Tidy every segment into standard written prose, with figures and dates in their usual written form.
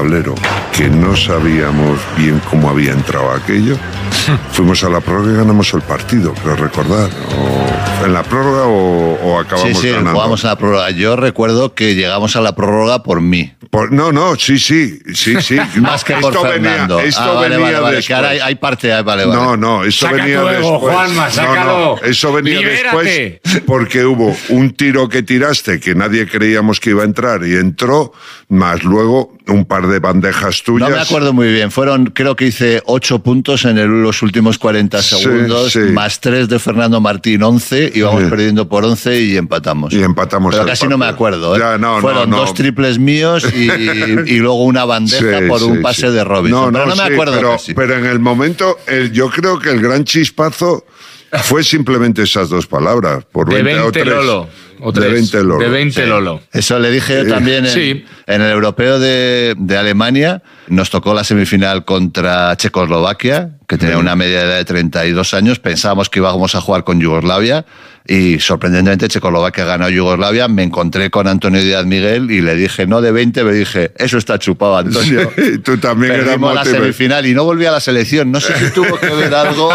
tablero, que no sabíamos bien cómo había entrado aquello. Fuimos a la prórroga y ganamos el partido, creo recordar. ¿En la prórroga o acabamos ganando? Sí, jugamos en la prórroga. Yo recuerdo que llegamos a la prórroga por mí. Sí. Más que por Fernando. Esto venía después. Que ahora hay parte, vale. No, eso Saca venía luego, después. Juanma, sácalo. No, eso venía Libérate. después porque hubo un tiro que tiraste que nadie creíamos que iba a entrar y entró, más luego un par de bandejas tuyas. No me acuerdo muy bien. Creo que hice 8 puntos en los últimos 40 segundos, sí. más 3 de Fernando Martín, 11, íbamos perdiendo por 11 y empatamos. Pero casi partido. no me acuerdo. Ya, Fueron 2 triples míos y luego una bandeja por un pase de Robinson. Pero no me acuerdo casi. Pero en el momento, yo creo que el gran chispazo fue simplemente esas 2 palabras. Por De 20 o 20 3. Lolo. De 20 Lolo. De 20 Lolo. Eso le dije yo también en el europeo de Alemania. Nos tocó la semifinal contra Checoslovaquia, que tenía una media edad de 32 años. Pensábamos que íbamos a jugar con Yugoslavia y sorprendentemente Checoslovaquia ganó a Yugoslavia. Me encontré con Antonio Díaz Miguel y le dije, no de 20, me dije, eso está chupado, Antonio. Sí, tú también eras Perdimos la semifinal y no volví a la selección. No sé si tuvo que ver algo.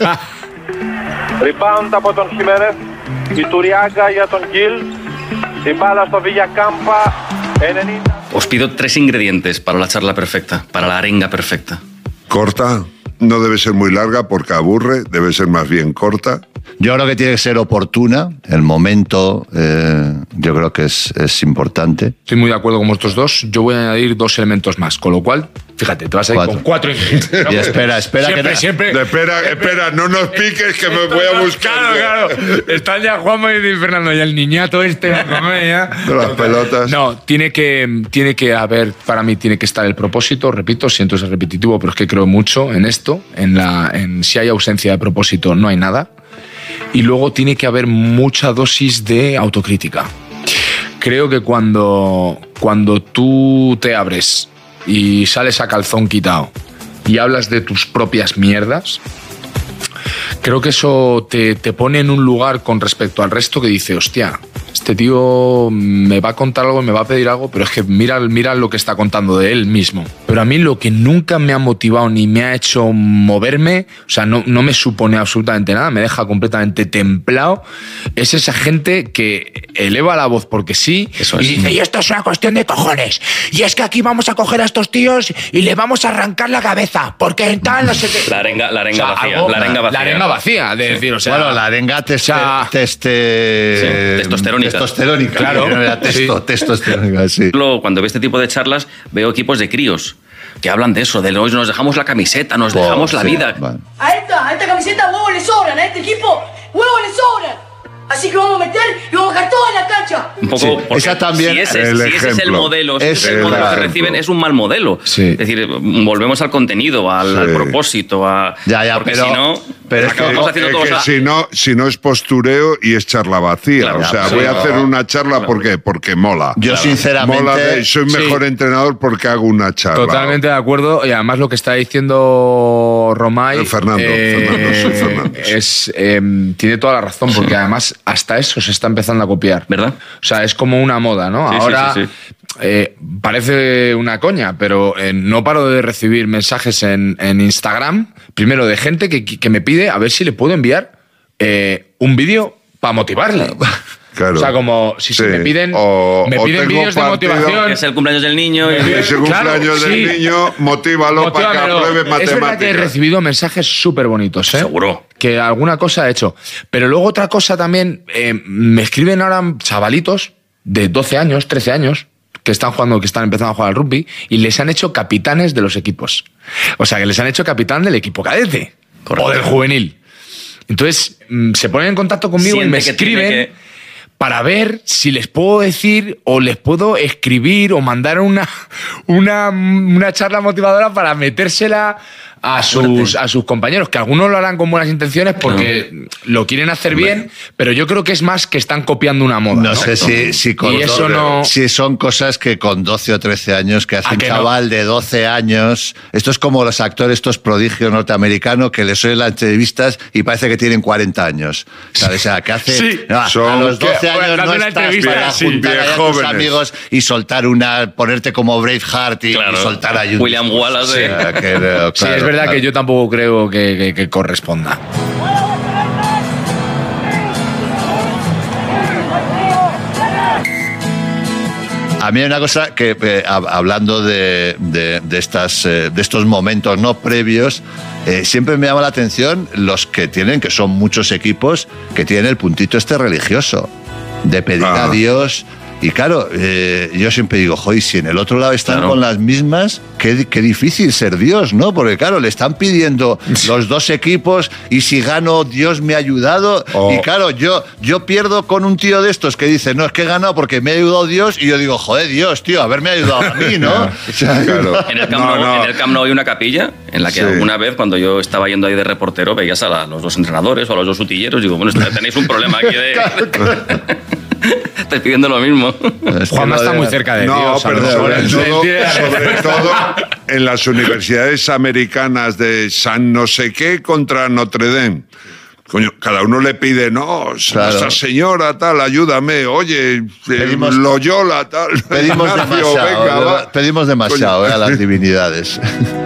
Rebound από τον Χιμένεθ, η Τουριάγκα για τον Γκίλ, η μπάλα στο Villacampa, 90. Os pido 3 ingredientes para la charla perfecta, para la arenga perfecta. Corta, no debe ser muy larga porque aburre, debe ser más bien corta. Yo creo que tiene que ser oportuna. El momento, yo creo que es importante. Estoy muy de acuerdo con vosotros dos. Yo voy a añadir 2 elementos más, con lo cual, fíjate, te vas a ir con 4 ingredientes. Y espera Siempre. Espera, no nos piques que me voy a buscar. Claro. Están ya Juanma y Fernando y el niñato este. De las pelotas. No, tiene que haber, para mí tiene que estar el propósito, repito, siento ser repetitivo, pero es que creo mucho en esto, si hay ausencia de propósito no hay nada. Y luego tiene que haber mucha dosis de autocrítica. Creo que cuando tú te abres y sales a calzón quitado y hablas de tus propias mierdas, creo que eso te pone en un lugar con respecto al resto que dice, hostia, este tío me va a contar algo, me va a pedir algo, pero es que mira lo que está contando de él mismo. Pero a mí lo que nunca me ha motivado ni me ha hecho moverme, o sea, no me supone absolutamente nada, me deja completamente templado, es esa gente que eleva la voz porque sí y dice, y esto es una cuestión de cojones, y es que aquí vamos a coger a estos tíos y le vamos a arrancar la cabeza, porque tal, no sé qué. La arenga O sea, vacía. algo, la arenga vacía. de decir, o sea... Bueno, la arenga testosterónica. Claro. Testosterónica, sí. Luego, cuando veo este tipo de charlas, veo equipos de críos que hablan de eso, de hoy nos dejamos la camiseta, nos dejamos la vida. Vale. A esta camiseta huevos le sobran, a este equipo huevos le sobran. Así que vamos a meter y vamos a dejar todo en la cancha. Un poco, Sí, porque esa también, si ese es el modelo, si ese es el modelo que reciben, es un mal modelo. Sí. Es decir, volvemos al contenido, al propósito, porque pero- si no, pero es que- acabamos haciendo todo. Si no es postureo y es charla vacía. Claro, o sea, sí, voy a claro. hacer una charla porque mola. Yo sinceramente... Mola soy mejor entrenador porque hago una charla. Totalmente de acuerdo, y además lo que está diciendo Romay Fernando, tiene toda la razón, porque además hasta eso se está empezando a copiar, ¿Verdad? O sea, es como una moda, ¿no? Sí, Ahora sí. parece una coña, pero no paro de recibir mensajes en Instagram, primero de gente que me pide a ver si le puedo enviar un vídeo para motivarle. Claro. O sea, como si Sí. me piden O tengo vídeos de partido, motivación. Que es el cumpleaños del niño. Es el cumpleaños del niño, motívalo para que apruebe Es verdad que he matemáticas. recibido mensajes súper bonitos, ¿eh? Seguro. Que alguna cosa he hecho. Pero luego otra cosa también, me escriben ahora chavalitos de 12 años, 13 años, que están empezando a jugar al rugby, y les han hecho capitanes de los equipos. O sea, que les han hecho capitán del equipo cadete. Correcto. O del juvenil. Entonces, se ponen en contacto conmigo Siente y me que escriben tiene que- para ver si les puedo decir o les puedo escribir o mandar una charla motivadora para metérsela a sus compañeros, que algunos lo harán con buenas intenciones porque lo quieren hacer bien, pero yo creo que es más que están copiando una moda. No sé si son cosas que con 12 o 13 años, que hace un chaval de 12 años, esto es como los actores, estos prodigios norteamericanos que les oyen las entrevistas y parece que tienen 40 años. ¿Sabes? O sea, que hace... Sí. A los 12 años no estás para juntar a tus amigos y soltar ponerte como Braveheart y soltar a William Wallace. Sí, es verdad que yo tampoco creo que corresponda. A mí hay una cosa que, hablando de estos momentos no previos, siempre me llama la atención los que tienen, que son muchos equipos, que tienen el puntito religioso, de pedir a Dios. Y claro, yo siempre digo, joder, si en el otro lado están con las mismas, qué difícil ser Dios, ¿no? Porque claro, le están pidiendo los dos equipos y si gano, Dios me ha ayudado. Y claro, yo pierdo con un tío de estos que dice, no, es que he ganado porque me ha ayudado Dios. Y yo digo, joder, Dios, tío, haberme ayudado a mí, ¿no? O sea, claro. En el Camp Nou hay una capilla en la que alguna vez, cuando yo estaba yendo ahí de reportero, veías a los dos entrenadores o a los dos utilleros. Digo, bueno, tenéis un problema aquí de... Estás pidiendo lo mismo. Juanma está muy cerca de Dios. Pero sobre todo en las universidades americanas de San no sé qué contra Notre Dame. Coño, cada uno le pide, Nuestra Señora, tal, ayúdame, oye, Loyola, tal. Pedimos demasiado a las divinidades.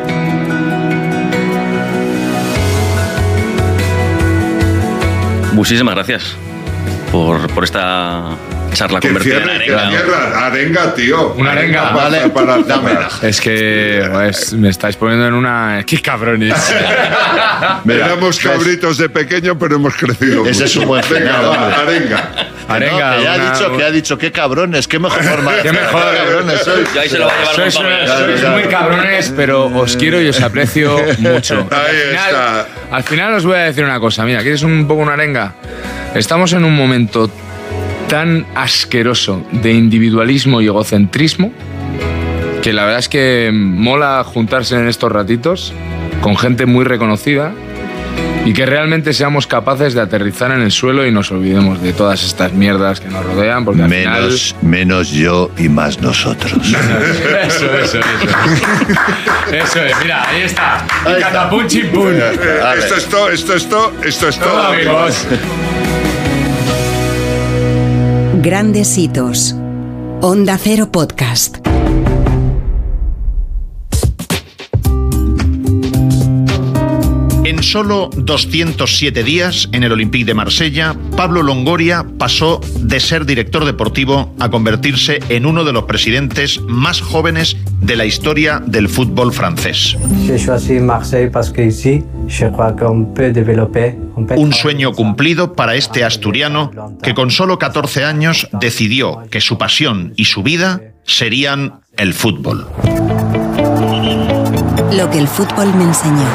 Muchísimas gracias por esta charla convertida en arenga. Arenga, tío. Una arenga. Vale, es que me estáis poniendo en una... ¡Qué cabrones! Éramos cabritos de pequeño, pero hemos crecido. Ese es un buen final. Arenga. Que ha dicho, qué cabrones, qué mejor forma. Qué mejor cabrones sois. Ahí se lo va a llevar sois muy cabrones, pero os quiero y os aprecio mucho. Al final os voy a decir una cosa. Mira, ¿quieres un poco una arenga? Estamos en un momento tan asqueroso de individualismo y egocentrismo que la verdad es que mola juntarse en estos ratitos con gente muy reconocida y que realmente seamos capaces de aterrizar en el suelo y nos olvidemos de todas estas mierdas que nos rodean, porque al final... Menos yo y más nosotros. Eso es, mira, ahí está. Catapum chimpum. Esto es todo. Amigos. Grandes hitos. Onda Cero Podcast. En solo 207 días, en el Olympique de Marsella, Pablo Longoria pasó de ser director deportivo a convertirse en uno de los presidentes más jóvenes de la historia del fútbol francés. Un sueño cumplido para este asturiano que con solo 14 años decidió que su pasión y su vida serían el fútbol. Lo que el fútbol me enseñó.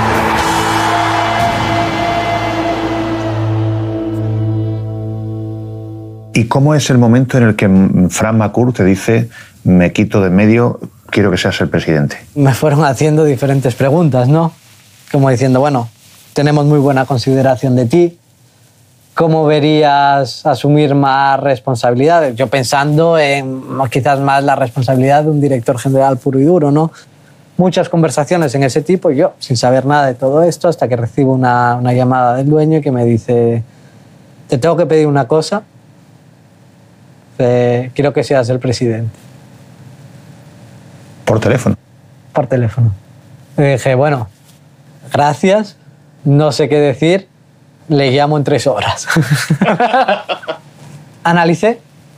¿Y cómo es el momento en el que Frank McCourt te dice, me quito de en medio, quiero que seas el presidente? Me fueron haciendo diferentes preguntas, ¿no? Como diciendo, bueno, tenemos muy buena consideración de ti, ¿cómo verías asumir más responsabilidades? Yo pensando en quizás más la responsabilidad de un director general puro y duro, ¿no? Muchas conversaciones en ese tipo y yo, sin saber nada de todo esto, hasta que recibo una llamada del dueño que me dice, te tengo que pedir una cosa, quiero que seas el presidente. ¿Por teléfono? Por teléfono. Y dije, bueno, gracias, no sé qué decir, le llamo en 3 horas. Analicé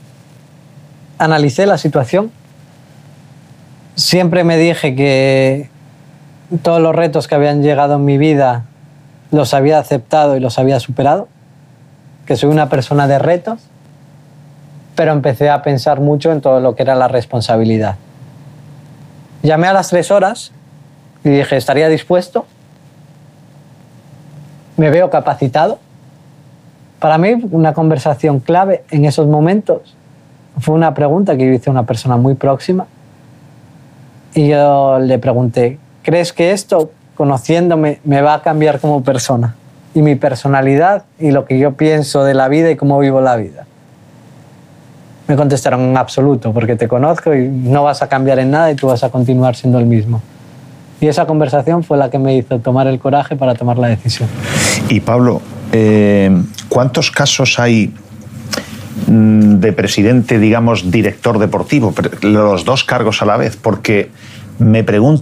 la situación. Siempre me dije que todos los retos que habían llegado en mi vida los había aceptado y los había superado, que soy una persona de retos, pero empecé a pensar mucho en todo lo que era la responsabilidad. Llamé a las 3 horas y dije, ¿estaría dispuesto? ¿Me veo capacitado? Para mí, una conversación clave en esos momentos fue una pregunta que yo hice a una persona muy próxima y yo le pregunté, ¿crees que esto conociéndome, me va a cambiar como persona. Y mi personalidad y lo que yo pienso de la vida y cómo vivo la vida. Me contestaron en absoluto, porque te conozco y no vas a cambiar en nada y tú vas a continuar siendo el mismo. Y esa conversación fue la que me hizo tomar el coraje para tomar la decisión. Y Pablo, ¿cuántos casos hay de presidente, digamos, director deportivo? Los dos cargos a la vez, porque me pregunto